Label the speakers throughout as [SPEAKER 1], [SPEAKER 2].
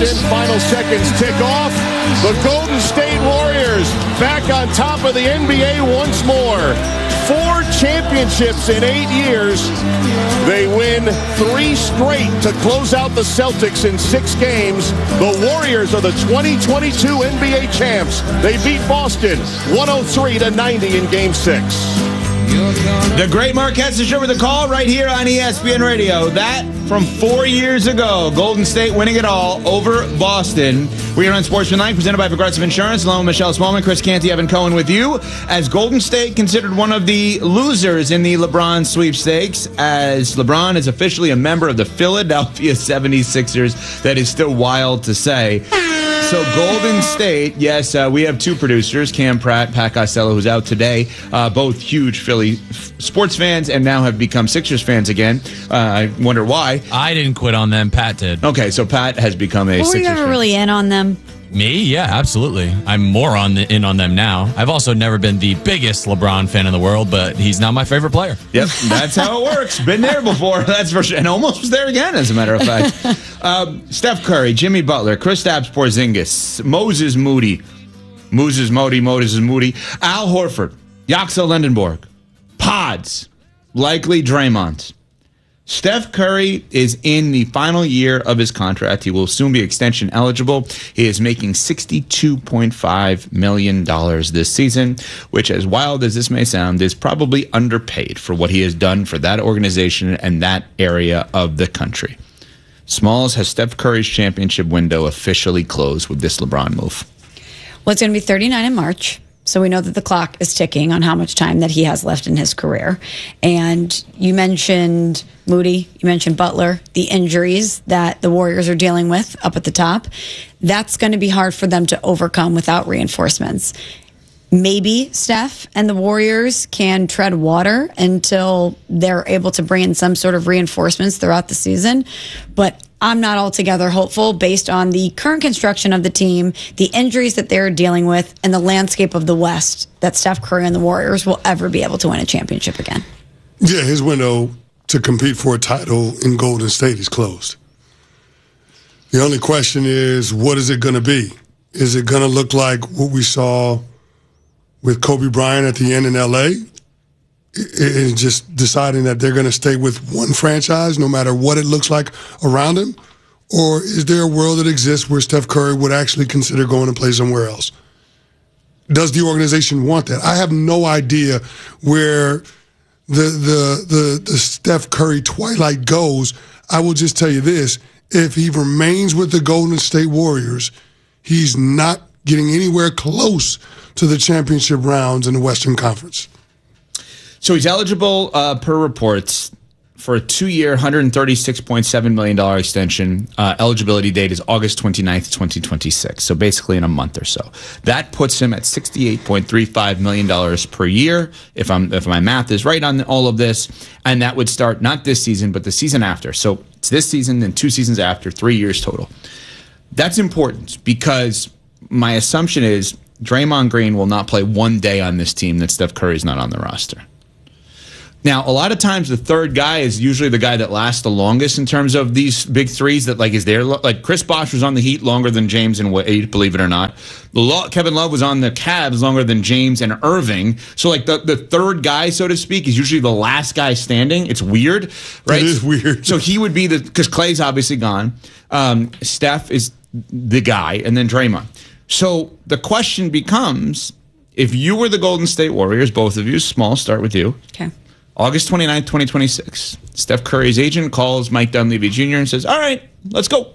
[SPEAKER 1] Boston. Final seconds tick off. The Golden State Warriors back on top of the NBA once more. 4 championships in 8 years. They win 3 straight to close out the Celtics in 6 games. The Warriors are the 2022 NBA champs. They beat Boston 103-90 in Game 6.
[SPEAKER 2] The great Mark Kessinger with a call right here on ESPN Radio. That from 4 years ago. Golden State winning it all over Boston. We are on Sportsman Night, presented by Progressive Insurance. Along with Michelle Smallman, Chris Canty, Evan Cohen with you. As Golden State considered one of the losers in the LeBron sweepstakes, as LeBron is officially a member of the Philadelphia 76ers. That is still wild to say. So Golden State, yes, we have 2 producers, Cam Pratt, Pat Costello, who's out today, both huge Philly sports fans and now have become Sixers fans again. I wonder why.
[SPEAKER 3] I didn't quit on them. Pat did.
[SPEAKER 2] Okay, so Pat has become a Sixers fan.
[SPEAKER 4] Were you ever really in on them?
[SPEAKER 3] Me? Yeah, absolutely. I'm more in on them now. I've also never been the biggest LeBron fan in the world, but he's not my favorite player.
[SPEAKER 2] Yep, that's how it works. Been there before, that's for sure. And almost was there again, as a matter of fact. Steph Curry, Jimmy Butler, Kristaps Porzingis, Moses Moody, Al Horford, Yaxel Lendenborg, Pods, likely Draymond. Steph Curry is in the final year of his contract. He will soon be extension eligible. He is making $62.5 million this season, which, as wild as this may sound, is probably underpaid for what he has done for that organization and that area of the country. Smalls, has Steph Curry's championship window officially closed with this LeBron move?
[SPEAKER 4] Well, it's going to be 39 in March. So we know that the clock is ticking on how much time that he has left in his career. And you mentioned Moody, you mentioned Butler, the injuries that the Warriors are dealing with up at the top. That's going to be hard for them to overcome without reinforcements. Maybe Steph and the Warriors can tread water until they're able to bring in some sort of reinforcements throughout the season. But I'm not altogether hopeful based on the current construction of the team, the injuries that they're dealing with, and the landscape of the West, that Steph Curry and the Warriors will ever be able to win a championship again.
[SPEAKER 5] Yeah, his window to compete for a title in Golden State is closed. The only question is, what is it going to be? Is it going to look like what we saw with Kobe Bryant at the end in L.A.? And just deciding that they're going to stay with one franchise no matter what it looks like around him? Or is there a world that exists where Steph Curry would actually consider going to play somewhere else? Does the organization want that? I have no idea where the Steph Curry twilight goes. I will just tell you this. If he remains with the Golden State Warriors, he's not getting anywhere close to the championship rounds in the Western Conference.
[SPEAKER 2] So he's eligible, per reports, for a 2-year, $136.7 million extension. Eligibility date is August 29th, 2026, so basically in a month or so. That puts him at $68.35 million per year, if my math is right on all of this, and that would start not this season, but the season after. So it's this season, then 2 seasons after, 3 years total. That's important because my assumption is Draymond Green will not play one day on this team that Steph Curry is not on the roster. Now, a lot of times the third guy is usually the guy that lasts the longest in terms of these big threes that is there. Like Chris Bosh was on the Heat longer than James and Wade, believe it or not. Kevin Love was on the Cavs longer than James and Irving. So the third guy, so to speak, is usually the last guy standing. It's weird, right?
[SPEAKER 5] It is weird.
[SPEAKER 2] So he would be because Klay's obviously gone. Steph is the guy, and then Draymond. So the question becomes, if you were the Golden State Warriors, both of you, Small, start with you.
[SPEAKER 4] Okay.
[SPEAKER 2] August 29th, 2026. Steph Curry's agent calls Mike Dunleavy Jr. and says, all right, let's go.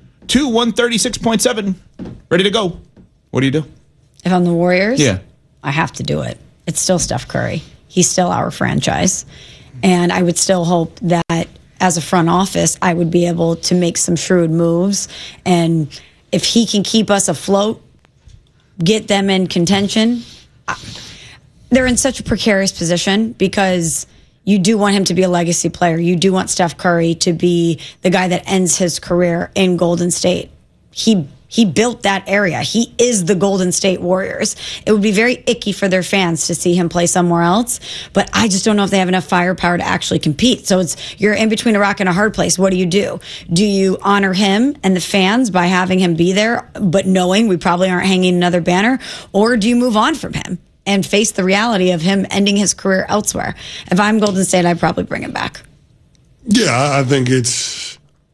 [SPEAKER 2] 136.7. Ready to go. What do you do?
[SPEAKER 4] If I'm the Warriors,
[SPEAKER 2] yeah,
[SPEAKER 4] I have to do it. It's still Steph Curry. He's still our franchise. And I would still hope that as a front office, I would be able to make some shrewd moves. And if he can keep us afloat, get them in contention, they're in such a precarious position because you do want him to be a legacy player. You do want Steph Curry to be the guy that ends his career in Golden State. He He built that area. He is the Golden State Warriors. It would be very icky for their fans to see him play somewhere else, but I just don't know if they have enough firepower to actually compete. So you're in between a rock and a hard place. What do? Do you honor him and the fans by having him be there, but knowing we probably aren't hanging another banner? Or do you move on from him and face the reality of him ending his career elsewhere? If I'm Golden State, I'd probably bring him back.
[SPEAKER 5] Yeah, I think it's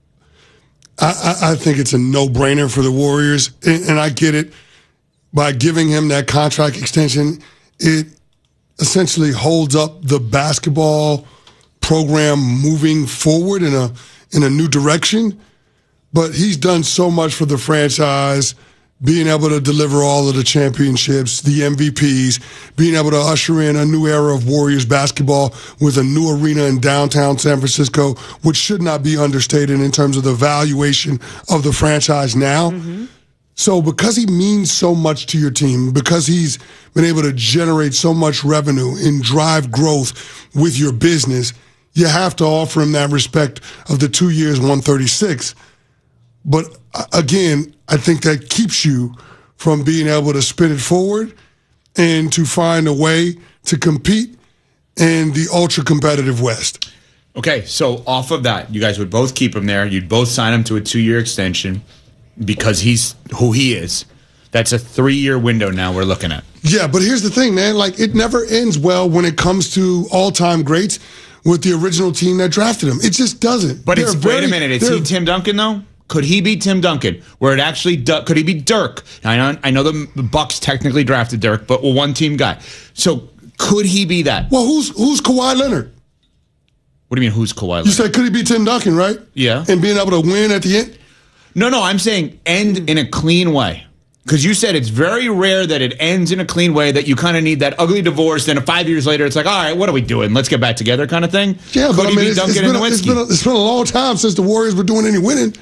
[SPEAKER 5] a no-brainer for the Warriors, and I get it. By giving him that contract extension, it essentially holds up the basketball program moving forward in a new direction. But he's done so much for the franchise, being able to deliver all of the championships, the MVPs, being able to usher in a new era of Warriors basketball with a new arena in downtown San Francisco, which should not be understated in terms of the valuation of the franchise now. Mm-hmm. So because he means so much to your team, because he's been able to generate so much revenue and drive growth with your business, you have to offer him that respect of the 2 years, 136. But again, I think that keeps you from being able to spin it forward and to find a way to compete in the ultra-competitive West.
[SPEAKER 2] Okay, so off of that, you guys would both keep him there. You'd both sign him to a 2-year extension because he's who he is. That's a 3-year window now we're looking at.
[SPEAKER 5] Yeah, but here's the thing, man. Like, it never ends well when it comes to all-time greats with the original team that drafted him. It just doesn't.
[SPEAKER 2] But wait a minute. Is he Tim Duncan, though? Could he be Tim Duncan? Where it actually could he be Dirk? Now, I know the Bucks technically drafted Dirk, but a one-team guy. So could he be that?
[SPEAKER 5] Well, who's Kawhi Leonard?
[SPEAKER 2] What do you mean, who's Kawhi Leonard?
[SPEAKER 5] You said could he be Tim Duncan, right?
[SPEAKER 2] Yeah.
[SPEAKER 5] And being able to win at the end?
[SPEAKER 2] No, I'm saying end in a clean way. Because you said it's very rare that it ends in a clean way, that you kind of need that ugly divorce, then 5 years later it's like, all right, what are we doing? Let's get back together kind of thing?
[SPEAKER 5] Yeah,
[SPEAKER 2] could
[SPEAKER 5] but I mean,
[SPEAKER 2] it's
[SPEAKER 5] been a long time since the Warriors were doing any winning.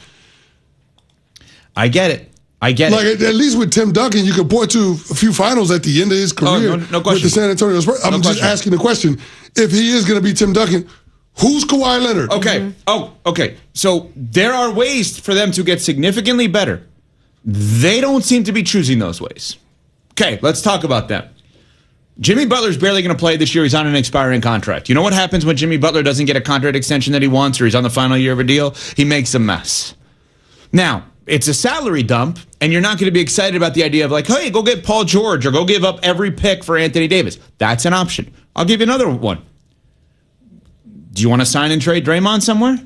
[SPEAKER 2] I get it.
[SPEAKER 5] Like, at least with Tim Duncan, you could point to a few finals at the end of his career
[SPEAKER 2] no question.
[SPEAKER 5] with the San Antonio Spurs. I'm just asking the question. If he is going to be Tim Duncan, who's Kawhi Leonard?
[SPEAKER 2] Okay. Mm-hmm. Oh, okay. So there are ways for them to get significantly better. They don't seem to be choosing those ways. Okay, let's talk about that. Jimmy Butler's barely going to play this year. He's on an expiring contract. You know what happens when Jimmy Butler doesn't get a contract extension that he wants, or he's on the final year of a deal? He makes a mess. Now, it's a salary dump, and you're not going to be excited about the idea of like, hey, go get Paul George or go give up every pick for Anthony Davis. That's an option. I'll give you another one. Do you want to sign and trade Draymond somewhere?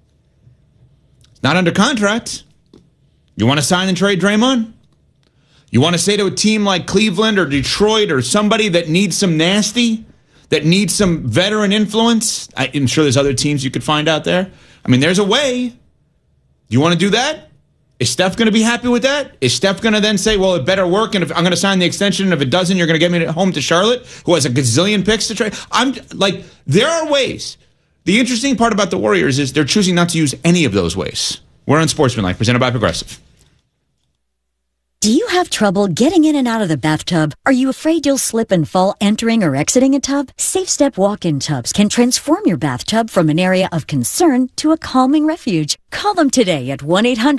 [SPEAKER 2] Not under contract. You want to sign and trade Draymond? You want to say to a team like Cleveland or Detroit or somebody that needs some nasty, that needs some veteran influence? I'm sure there's other teams you could find out there. I mean, there's a way. Do you want to do that? Is Steph going to be happy with that? Is Steph going to then say, well, it better work, and if I'm going to sign the extension, and if it doesn't, you're going to get me home to Charlotte, who has a gazillion picks to trade? I'm like, there are ways. The interesting part about the Warriors is they're choosing not to use any of those ways. We're on Sportsmanlike, presented by Progressive.
[SPEAKER 6] Do you have trouble getting in and out of the bathtub? Are you afraid you'll slip and fall entering or exiting a tub? SafeStep walk-in tubs can transform your bathtub from an area of concern to a calming refuge. Call them today at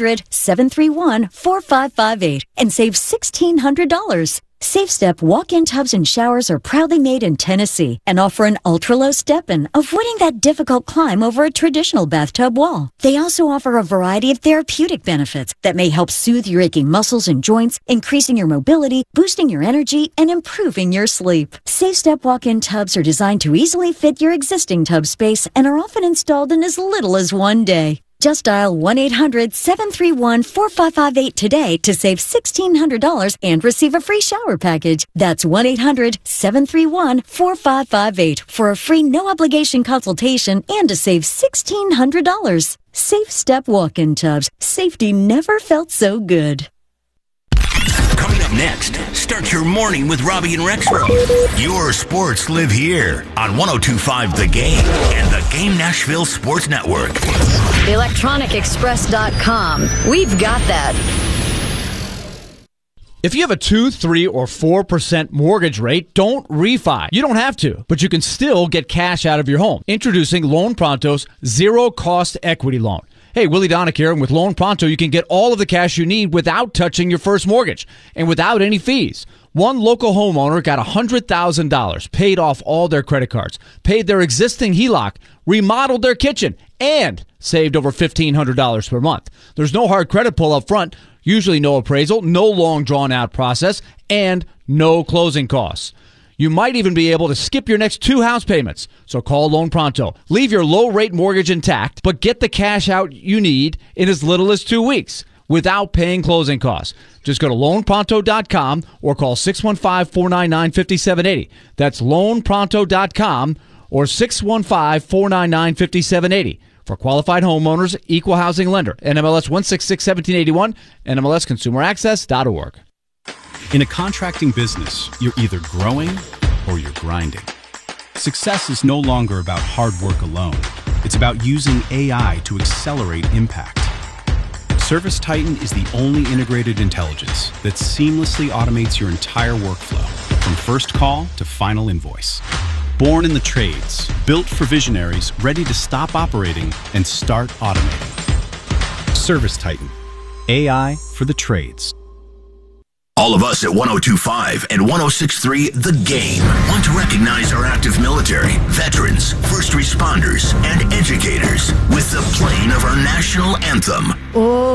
[SPEAKER 6] 1-800-731-4558 and save $1,600. SafeStep walk-in tubs and showers are proudly made in Tennessee and offer an ultra-low step-in, avoiding that difficult climb over a traditional bathtub wall. They also offer a variety of therapeutic benefits that may help soothe your aching muscles and joints, increasing your mobility, boosting your energy, and improving your sleep. SafeStep walk-in tubs are designed to easily fit your existing tub space and are often installed in as little as 1 day. Just dial 1-800-731-4558 today to save $1,600 and receive a free shower package. That's 1-800-731-4558 for a free no-obligation consultation and to save $1,600. SafeStep walk-in tubs. Safety never felt so good.
[SPEAKER 7] Coming up next, start your morning with Robbie and Rexro. Your sports live here on 102.5 The Game and the Game Nashville Sports Network.
[SPEAKER 8] ElectronicExpress.com. We've got that.
[SPEAKER 9] If you have a 2, 3, or 4% mortgage rate, don't refi. You don't have to, but you can still get cash out of your home. Introducing Loan Pronto's zero-cost equity loan. Hey, Willie Donick here, and with Loan Pronto, you can get all of the cash you need without touching your first mortgage and without any fees. One local homeowner got $100,000, paid off all their credit cards, paid their existing HELOC, remodeled their kitchen, and saved over $1,500 per month. There's no hard credit pull up front, usually no appraisal, no long drawn-out process, and no closing costs. You might even be able to skip your next 2 house payments. So call Loan Pronto. Leave your low-rate mortgage intact, but get the cash out you need in as little as 2 weeks without paying closing costs. Just go to loanpronto.com or call 615-499-5780. That's loanpronto.com or 615-499-5780. For qualified homeowners, equal housing lender. NMLS 1661781, NMLSconsumeraccess.org.
[SPEAKER 10] In a contracting business, you're either growing or you're grinding. Success is no longer about hard work alone. It's about using AI to accelerate impact. ServiceTitan is the only integrated intelligence that seamlessly automates your entire workflow, from first call to final invoice. Born in the trades, built for visionaries ready to stop operating and start automating. ServiceTitan, AI for the trades.
[SPEAKER 7] All of us at 102.5 and 106.3 The Game want to recognize our active military, veterans, first responders, and educators with the playing of our national anthem.